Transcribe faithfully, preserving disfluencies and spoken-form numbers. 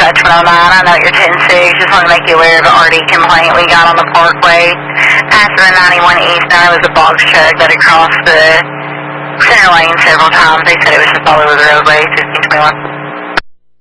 Dispatch one oh nine. I know you're ten six. Just want to make you aware of an R D complaint we got on the Parkway. After the ninety-one East, now it was a box truck that had crossed the center lane several times. They said it was just all over the roadway, fifteen twenty-one.